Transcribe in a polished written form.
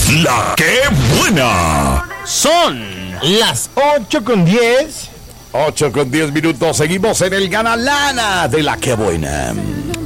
La que buena. Son las 8:10. 8:10 minutos. Seguimos en el Gana Lana de La que buena.